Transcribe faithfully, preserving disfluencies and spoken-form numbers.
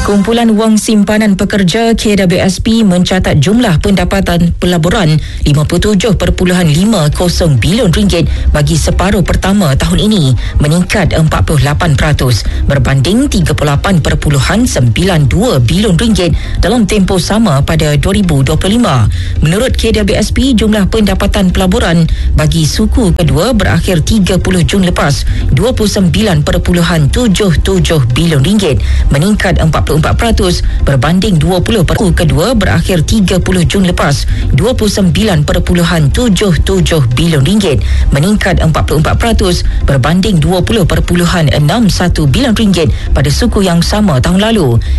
Kumpulan Wang Simpanan Pekerja K W S P mencatat jumlah pendapatan pelaburan lima puluh tujuh perpuluhan lima kosong bilion ringgit bagi separuh pertama tahun ini, meningkat empat puluh lapan peratus berbanding tiga puluh lapan perpuluhan sembilan dua bilion ringgit dalam tempoh sama pada dua ribu dua puluh lima. Menurut K W S P, jumlah pendapatan pelaburan bagi suku kedua berakhir tiga puluh Jun lepas dua puluh sembilan perpuluhan tujuh tujuh bilion ringgit, meningkat empat puluh empat peratus berbanding dua puluh perpuluhan kedua berakhir tiga puluh Jun lepas dua puluh sembilan perpuluhan tujuh tujuh bilion ringgit, meningkat empat puluh empat peratus berbanding dua puluh perpuluhan enam satu bilion ringgit pada suku yang sama tahun lalu.